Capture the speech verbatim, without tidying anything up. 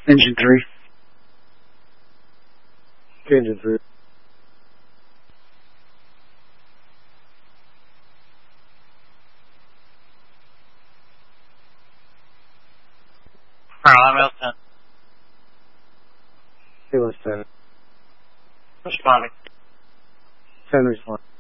Engine three. Engine three. Colonel, I'm ten. He was ten. Responding. ten respond.